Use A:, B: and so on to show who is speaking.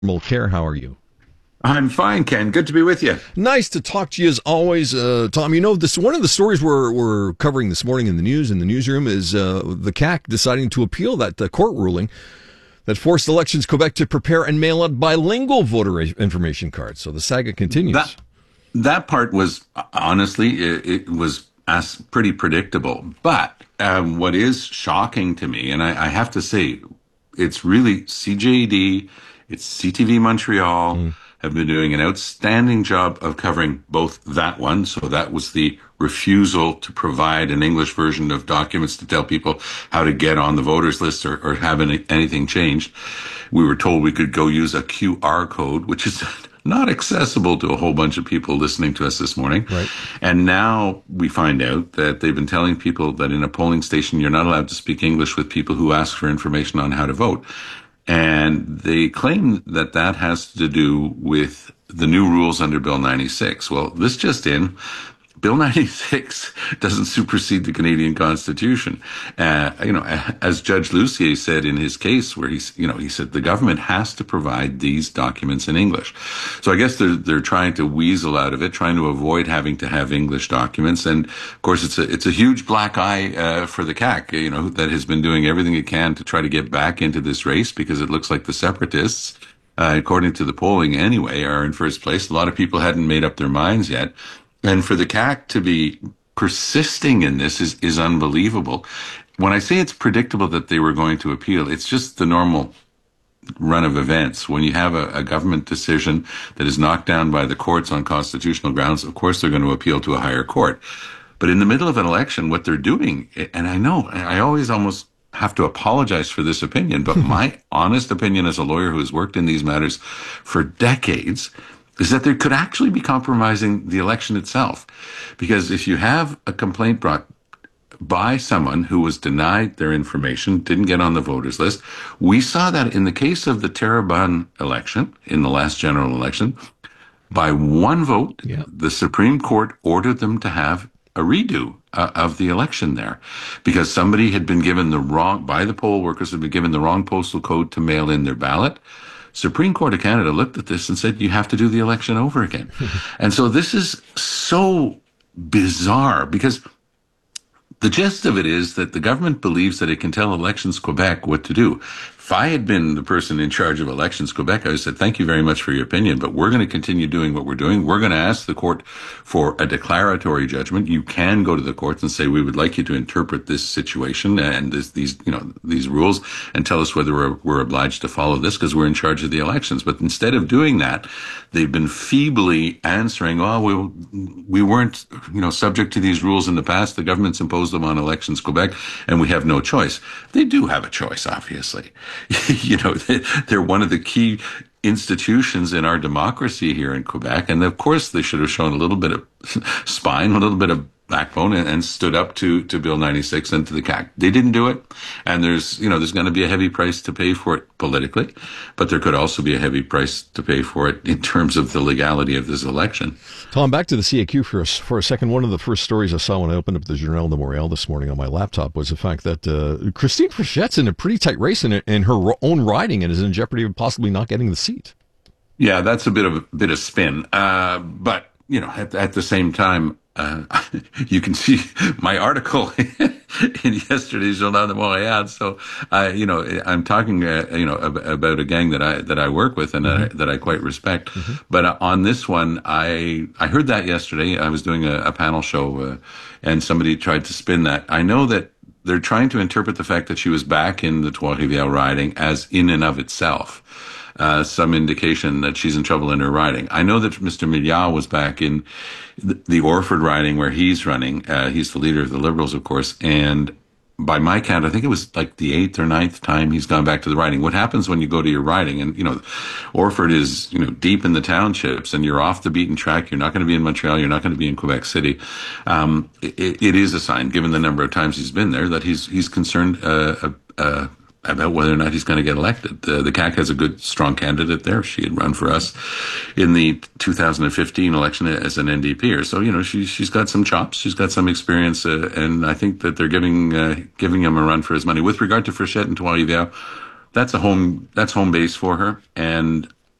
A: Care. How are you?
B: I'm fine, Ken. Good to be with you.
A: Nice to talk to you as always, Tom. You know, this one of the stories we're covering this morning in the news in the newsroom is the CAQ deciding to appeal that court ruling that forced Elections Quebec to prepare and mail out bilingual voter information cards. So the saga continues.
B: That part was honestly it was pretty predictable. But what is shocking to me, and I have to say, it's really CJD, it's CTV Montreal. Have been doing an outstanding job of covering both that one. So that was the refusal to provide an English version of documents to tell people how to get on the voters list or have anything changed. We were told we could go use a QR code, which is not accessible to a whole bunch of people listening to us this morning.
A: Right.
B: And now we find out that they've been telling people that in a polling station, you're not allowed to speak English with people who ask for information on how to vote. And they claim that that has to do with the new rules under Bill 96. Well, this just in. Bill 96 doesn't supersede the Canadian Constitution. As Judge Lussier said in his case, where he said the government has to provide these documents in English. So I guess they're trying to weasel out of it, trying to avoid having to have English documents. And of course, it's a huge black eye for the CAQ, that has been doing everything it can to try to get back into this race because it looks like the separatists, according to the polling anyway, are in first place. A lot of people hadn't made up their minds yet. And for the CAQ to be persisting in this is unbelievable. When I say it's predictable that they were going to appeal, it's just the normal run of events. When you have a government decision that is knocked down by the courts on constitutional grounds, of course they're going to appeal to a higher court. But in the middle of an election, what they're doing, and I know, I always almost have to apologize for this opinion, but my honest opinion as a lawyer who has worked in these matters for decades is that they could actually be compromising the election itself. Because if you have a complaint brought by someone who was denied their information, didn't get on the voters list, we saw that in the case of the Terrebonne election, in the last general election, by one vote, the Supreme Court ordered them to have a redo of the election there because somebody had been given by the poll workers had been given the wrong postal code to mail in their ballot. Supreme Court of Canada looked at this and said, you have to do the election over again. And so this is so bizarre because the gist of it is that the government believes that it can tell Elections Quebec what to do. If I had been the person in charge of Elections Quebec, I would have said, thank you very much for your opinion, but we're going to continue doing what we're doing. We're going to ask the court for a declaratory judgment. You can go to the courts and say, we would like you to interpret this situation and these rules and tell us whether we're obliged to follow this because we're in charge of the elections. But instead of doing that, they've been feebly answering, we weren't, subject to these rules in the past. The government's imposed them on Elections Quebec and we have no choice. They do have a choice, obviously. They're one of the key institutions in our democracy here in Quebec. And of course, they should have shown a little bit of spine, a little bit of backbone and stood up to Bill 96 and to the CAQ. They didn't do it. And there's going to be a heavy price to pay for it politically, but there could also be a heavy price to pay for it in terms of the legality of this election.
A: Tom, back to the CAQ for a second. One of the first stories I saw when I opened up the Journal de Montréal this morning on my laptop was the fact that Christine Frechette's in a pretty tight race in her own riding and is in jeopardy of possibly not getting the seat. Yeah,
B: that's a bit of spin. But, at the same time, you can see my article in yesterday's Journal de Montréal. So, I'm talking, about a gang that I work with and that I quite respect. Mm-hmm. But on this one, I heard that yesterday. I was doing a panel show, and somebody tried to spin that. I know that they're trying to interpret the fact that she was back in the Trois-Rivières riding as in and of itself. Some indication that she's in trouble in her riding. I know that Mr. Milliard was back in the Orford riding where he's running. He's the leader of the Liberals, of course. And by my count, I think it was like the 8th or 9th time he's gone back to the riding. What happens when you go to your riding? And, Orford is, deep in the townships and you're off the beaten track. You're not going to be in Montreal. You're not going to be in Quebec City. It is a sign, given the number of times he's been there, that he's concerned, about whether or not he's going to get elected. The CAQ has a good, strong candidate there. She had run for us in the 2015 election as an NDPer. So, she's got some chops. She's got some experience. And I think that they're giving him a run for his money. With regard to Frechette and Trois-Rivières, that's home base for her. And